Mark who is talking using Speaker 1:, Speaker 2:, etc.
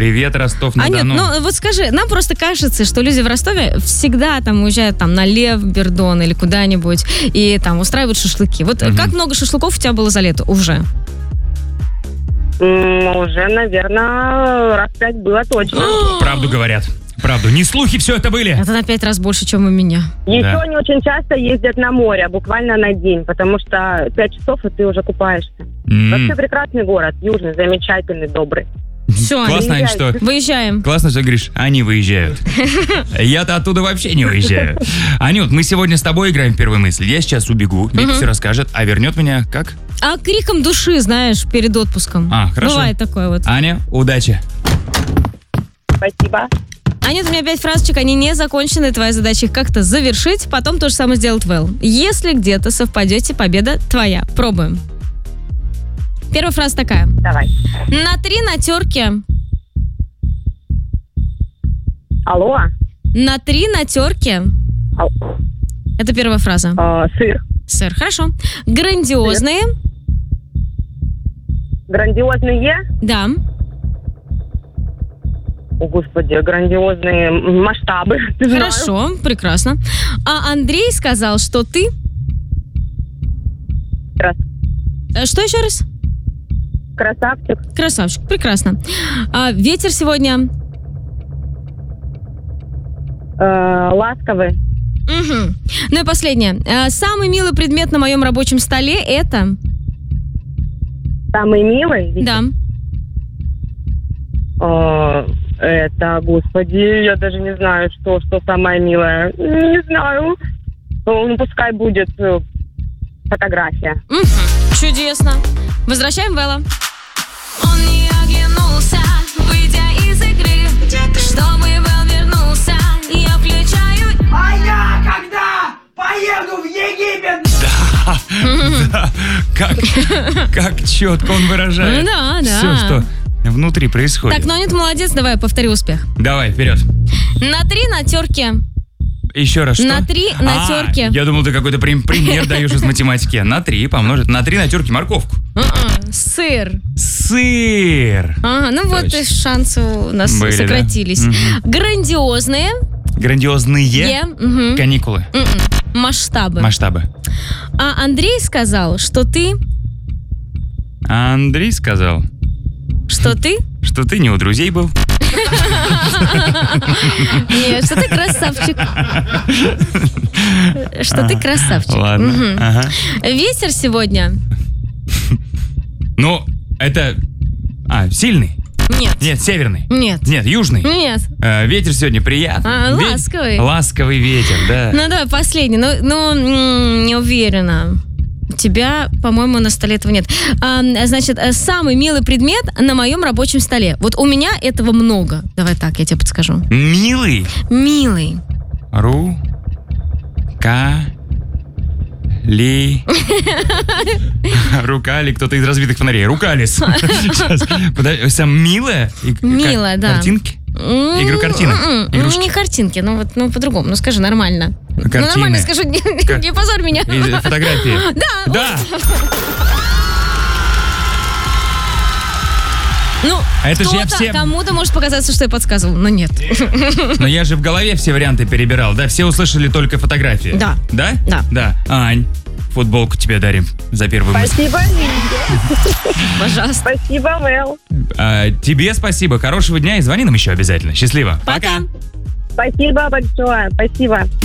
Speaker 1: Привет, Ростов-на-Дону.
Speaker 2: Анют, ну вот скажи, нам просто кажется, что люди в Ростове всегда там уезжают там на Лев, Бердон или куда-нибудь и там устраивают шашлыки. Вот как много шашлыков у тебя было за лето уже?
Speaker 3: Уже, наверное, раз 5 было точно.
Speaker 1: Правду говорят. Правду. Не слухи все это были.
Speaker 2: Это на 5 раз больше, чем у меня.
Speaker 3: Еще
Speaker 1: Да.
Speaker 3: они очень часто ездят на море, буквально на день, потому что 5 часов, и ты уже купаешься. Вообще прекрасный город, южный, замечательный, добрый.
Speaker 2: Все,
Speaker 1: Классно, Ань, что...
Speaker 2: выезжаем.
Speaker 1: Классно, что говоришь, они выезжают. Я-то оттуда вообще не уезжаю. Анют, мы сегодня с тобой играем в первую мысль. Я сейчас убегу, Вика все расскажет, а вернет меня как?
Speaker 2: А криком души, знаешь, перед отпуском.
Speaker 1: Хорошо.
Speaker 2: Бывает такое вот.
Speaker 1: Аня, удачи.
Speaker 3: Спасибо.
Speaker 2: Анют, у меня 5 фразочек, они не закончены. Твоя задача их как-то завершить. Потом то же самое сделает Вэл. Если где-то совпадете, победа твоя. Пробуем. Первая фраза такая.
Speaker 3: Давай.
Speaker 2: Натри на терке.
Speaker 3: Алло.
Speaker 2: Натри на терке. Это первая фраза.
Speaker 3: Сыр.
Speaker 2: Сыр, хорошо. Грандиозные.
Speaker 3: Грандиозные.
Speaker 2: Да.
Speaker 3: О, господи, грандиозные масштабы.
Speaker 2: Хорошо, прекрасно. А Андрей сказал, что ты... Что еще раз?
Speaker 3: Красавчик.
Speaker 2: Красавчик, прекрасно. А ветер сегодня...
Speaker 3: Ласковый.
Speaker 2: Угу. Ну и последнее. Самый милый предмет на моем рабочем столе это...
Speaker 3: Самый милый?
Speaker 2: Да.
Speaker 3: Это, господи, я даже не знаю, что самое милое. Не знаю. Ну, пускай будет фотография.
Speaker 2: Угу. Чудесно. Возвращаем Вэлла.
Speaker 4: Он не оглянулся, выйдя из игры. Чтобы Вэл вернулся, я включаю.
Speaker 5: А я когда поеду в Египет?
Speaker 1: Да. Как четко он выражает.
Speaker 2: Да.
Speaker 1: Все, что внутри происходит.
Speaker 2: Так, ну Анют, молодец, давай, повтори успех.
Speaker 1: Давай, вперед.
Speaker 2: Натри на терке.
Speaker 1: Еще раз, что?
Speaker 2: Натри на терке.
Speaker 1: Я думал, ты какой-то пример даешь из математики. На 3 помножить. На 3 на терке морковку.
Speaker 2: Сыр.
Speaker 1: Сыр.
Speaker 2: Ага, ну вот и шансы у нас
Speaker 1: Были,
Speaker 2: сократились.
Speaker 1: да?
Speaker 2: Грандиозные.
Speaker 1: Грандиозные
Speaker 2: Мгм.
Speaker 1: каникулы.
Speaker 2: Масштабы.
Speaker 1: Масштабы.
Speaker 2: А Андрей сказал, что ты...
Speaker 1: А Андрей сказал,
Speaker 2: Что ты?
Speaker 1: что ты не у друзей был.
Speaker 2: Нет, что ты красавчик. Что ты красавчик.
Speaker 1: Ладно.
Speaker 2: Мгм.
Speaker 1: Ага.
Speaker 2: Ветер сегодня...
Speaker 1: Ну, это... сильный?
Speaker 2: Нет.
Speaker 1: Нет, северный.
Speaker 2: Нет.
Speaker 1: Нет, южный.
Speaker 2: Нет.
Speaker 1: Ветер сегодня приятный.
Speaker 2: Ласковый.
Speaker 1: Ласковый ветер, да.
Speaker 2: Ну давай, последний. Ну, не уверена. У тебя, по-моему, на столе этого нет. Значит, самый милый предмет на моем рабочем столе. Вот у меня этого много. Давай так, я тебе подскажу.
Speaker 1: Милый.
Speaker 2: Милый.
Speaker 1: Рука ли, кто-то из разбитых фонарей. Рукалис. Сейчас. Подожди, сам милая?
Speaker 2: Милая, да.
Speaker 1: Картинки? Игру картинок? Игрушки?
Speaker 2: Не картинки, по-другому. Ну скажи нормально.
Speaker 1: Картины.
Speaker 2: Ну нормально скажи, не позорь меня.
Speaker 1: И фотографии?
Speaker 2: Да.
Speaker 1: Да.
Speaker 2: Ну,
Speaker 1: Это же я все...
Speaker 2: кому-то может показаться, что я подсказывал, но нет.
Speaker 1: Но я же в голове все варианты перебирал, да? Все услышали только фотографии.
Speaker 2: Да.
Speaker 1: Да?
Speaker 2: Да.
Speaker 1: Да. Ань, футболку тебе дарим за первую мысль.
Speaker 3: Спасибо, Лиля.
Speaker 2: Пожалуйста.
Speaker 3: Спасибо, Вэл.
Speaker 1: Тебе спасибо, хорошего дня и звони нам еще обязательно. Счастливо.
Speaker 2: Пока.
Speaker 3: Спасибо большое. Спасибо.